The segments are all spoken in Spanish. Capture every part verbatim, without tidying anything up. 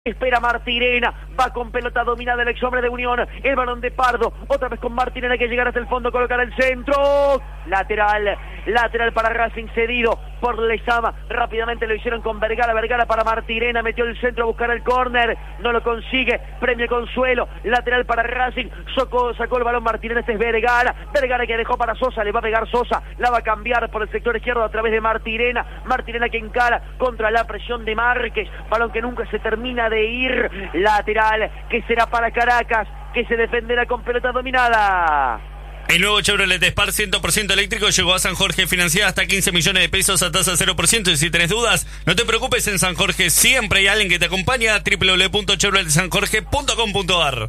Espera Martirena, va con pelota dominada el ex hombre de Unión, el balón de Pardo, otra vez con Martirena que llegará hasta el fondo, colocar el centro, lateral, lateral para Racing cedido por Lezama, rápidamente lo hicieron con Vergara, Vergara para Martirena, metió el centro a buscar el córner, no lo consigue, premio Consuelo, lateral para Racing, sacó, sacó el balón Martirena, este es Vergara, Vergara que dejó para Sosa, le va a pegar Sosa, la va a cambiar por el sector izquierdo a través de Martirena, Martirena que encara contra la presión de Márquez, balón que nunca se termina de ir, lateral que será para Caracas, que se defenderá con pelota dominada. El nuevo Chevrolet Spark cien por ciento eléctrico llegó a San Jorge, financiada hasta quince millones de pesos a tasa cero por ciento. Y si tenés dudas, no te preocupes, en San Jorge siempre hay alguien que te acompaña. doble u doble u doble u punto chevrolet san jorge punto com punto a r.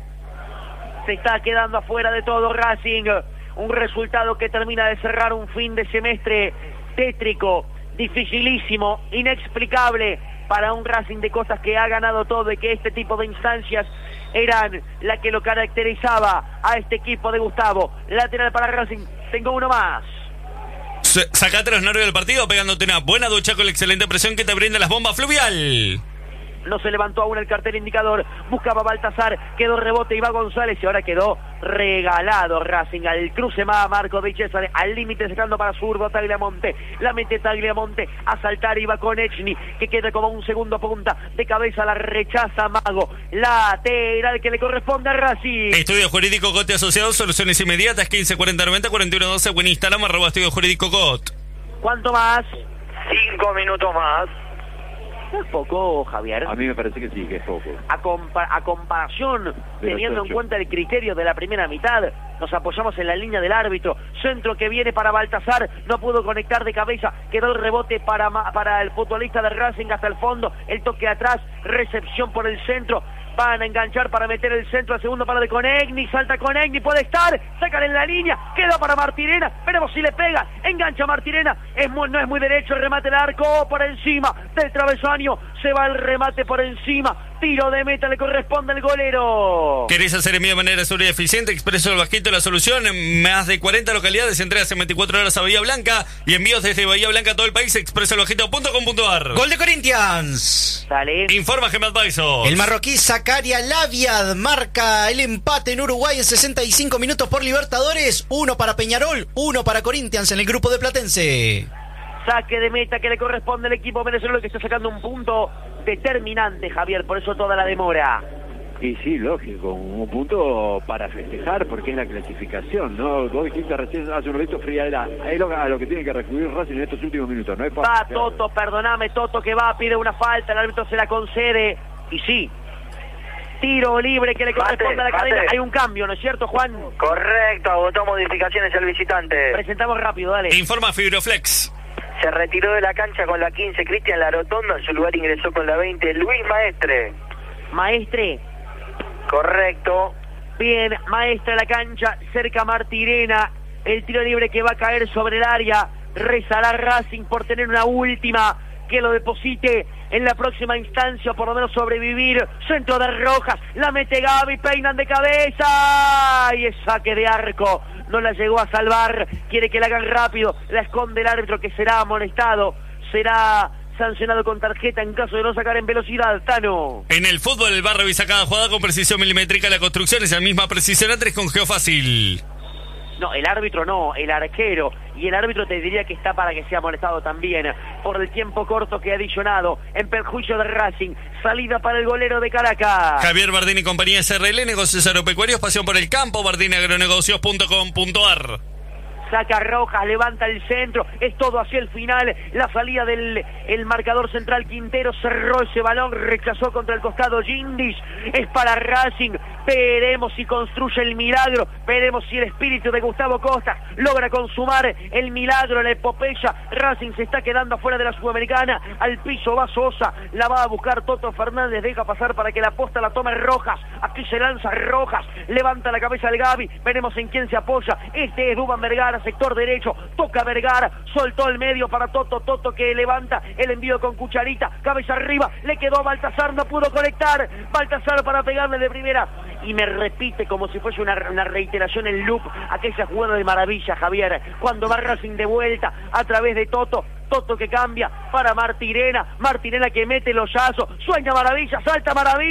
Se está quedando afuera de todo Racing, un resultado que termina de cerrar un fin de semestre tétrico, dificilísimo, inexplicable para un Racing de Costas que ha ganado todo y que este tipo de instancias eran la que lo caracterizaba a este equipo de Gustavo. Lateral para Racing, tengo uno más. Sacate los nervios del partido pegándote una buena ducha con la excelente presión que te brinda las bombas Fluvial. No se levantó aún el cartel indicador, buscaba Baltasar, quedó rebote, iba González y ahora quedó regalado Racing al cruce más Marco de César, al límite sacando para zurdo Tagliamonte, la mete Tagliamonte, a saltar iba con Echny, que queda como un segundo punta, de cabeza la rechaza Mago, lateral que le corresponde a Racing. Estudio Jurídico Cote Asociados, soluciones inmediatas, quince cuarenta noventa cuarenta y uno doce, o en Instagram, arroba Estudio Jurídico Cot. ¿Cuánto más? Cinco minutos más. ¿Es poco, Javier? A mí me parece que sí, que es poco. A, compa a comparación, Pero teniendo en ocho. cuenta el criterio de la primera mitad, nos apoyamos en la línea del árbitro. Centro que viene para Baltasar, no pudo conectar de cabeza, quedó el rebote para, para el futbolista de Racing hasta el fondo, el toque atrás, recepción por el centro. Van a enganchar para meter el centro al segundo palo de Conegni, salta Conegni, puede estar, sacan en la línea, queda para Martirena, veremos si le pega, engancha Martirena, es muy, no es muy derecho el remate del arco, por encima del travesaño, se va el remate por encima, tiro de meta, le corresponde al golero. ¿Querés hacer envío de manera segura y eficiente? Expreso el Bajito la solución, en más de cuarenta localidades, entregas en veinticuatro horas a Bahía Blanca y envíos desde Bahía Blanca a todo el país, expreso el bajito punto com punto a r. Gol de Corinthians. Sale. Informa Gemma Advisor. El marroquí Zakaria Laviad marca el empate en Uruguay en sesenta y cinco minutos por Libertadores. Uno para Peñarol, uno para Corinthians en el grupo de Platense. Saque de meta que le corresponde al equipo venezolano que está sacando un punto determinante, Javier, por eso toda la demora. Y sí, lógico, un punto para festejar porque es la clasificación, ¿no? Vos dijiste recién hace un ratito frialdad, es lo, a lo que tiene que recurrir Racing en estos últimos minutos, ¿no? Es Va fácil. Toto, perdoname, Toto que va, pide una falta, el árbitro se la concede, y sí, tiro libre que le corresponde Mate, a la cadena. mate. Hay un cambio, ¿no es cierto, Juan? Correcto, agotó modificaciones el visitante. Presentamos rápido, dale. Informa Fibroflex. Se retiró de la cancha con la quince Cristian Larotondo, en su lugar ingresó con la veinte Luis Maestre. Maestre, Correcto. bien, Maestre a la cancha, cerca Martirena, el tiro libre que va a caer sobre el área, rezará Racing por tener una última, que lo deposite en la próxima instancia, o por lo menos sobrevivir. Centro de Rojas, la mete Gaby, peinan de cabeza, y es saque de arco, no la llegó a salvar, quiere que la hagan rápido, la esconde el árbitro que será amonestado, será sancionado con tarjeta en caso de no sacar en velocidad, Tano. En el fútbol, el barrio visa cada jugada con precisión milimétrica. La construcción es la misma precisión a tres con Geofácil. No, el árbitro no, el arquero. Y el árbitro te diría que está para que sea molestado también por el tiempo corto que ha adicionado en perjuicio de Racing. Salida para el golero de Caracas. Javier Bardini y compañía S R L, negocios agropecuarios, pasión por el campo, bardini agronegocios punto com punto a r. Saca Rojas, levanta el centro, es todo hacia el final, la salida del el marcador central Quintero, cerró ese balón, rechazó contra el costado Gindis, es para Racing, veremos si construye el milagro, veremos si el espíritu de Gustavo Costas logra consumar el milagro, la epopeya. Racing se está quedando afuera de la Sudamericana, al piso va Sosa, la va a buscar Toto Fernández, deja pasar para que la posta la tome Rojas, aquí se lanza Rojas, levanta la cabeza el Gaby, veremos en quién se apoya, este es Dubán Vergara, sector derecho, toca Vergara, soltó el medio para Toto, Toto que levanta el envío con cucharita, cabeza arriba, le quedó a Baltasar, no pudo conectar, Baltasar para pegarle de primera, y me repite como si fuese una, una reiteración en loop, aquella jugada de maravilla, Javier, cuando va Racing de vuelta, a través de Toto, Toto que cambia para Martirena, Martirena que mete el hoyazo, sueña Maravilla, salta Maravilla.